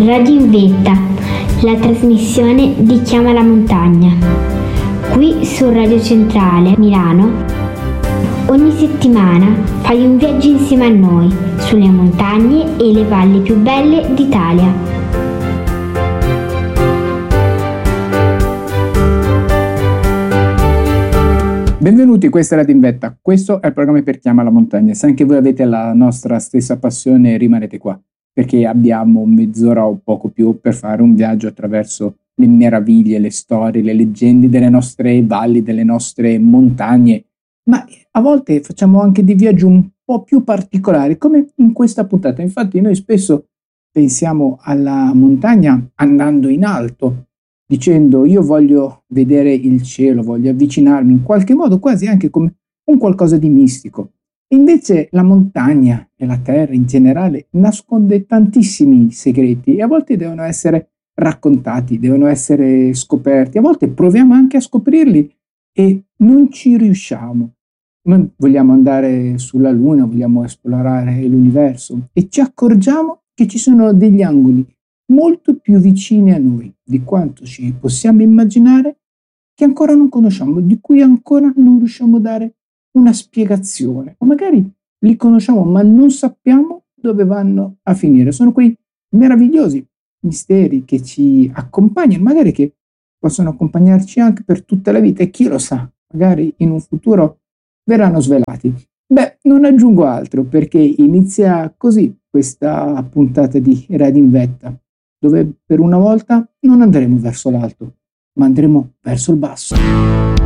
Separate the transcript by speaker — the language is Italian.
Speaker 1: Radio in Vetta, la trasmissione di Chiama la Montagna. Qui su Radio Centrale Milano, ogni settimana fai un viaggio insieme a noi sulle montagne e le valli più belle d'Italia.
Speaker 2: Benvenuti, questa è Radio in Vetta, questo è il programma per Chiama la Montagna. Se anche voi avete la nostra stessa passione, rimanete qua, perché abbiamo mezz'ora o poco più per fare un viaggio attraverso le meraviglie, le storie, le leggende delle nostre valli, delle nostre montagne, ma a volte facciamo anche dei viaggi un po' più particolari, come in questa puntata. Infatti noi spesso pensiamo alla montagna andando in alto, dicendo io voglio vedere il cielo, voglio avvicinarmi in qualche modo, quasi anche come un qualcosa di mistico. E invece la montagna e la terra in generale nasconde tantissimi segreti e a volte devono essere raccontati, devono essere scoperti, a volte proviamo anche a scoprirli e non ci riusciamo. Noi vogliamo andare sulla Luna, vogliamo esplorare l'universo e ci accorgiamo che ci sono degli angoli molto più vicini a noi di quanto ci possiamo immaginare, che ancora non conosciamo, di cui ancora non riusciamo a dare una spiegazione, o magari li conosciamo ma non sappiamo dove vanno a finire. Sono quei meravigliosi misteri che ci accompagnano, magari che possono accompagnarci anche per tutta la vita, e chi lo sa, magari in un futuro verranno svelati. Beh, non aggiungo altro, perché inizia così questa puntata di Radio in Vetta, dove per una volta non andremo verso l'alto, ma andremo verso il basso.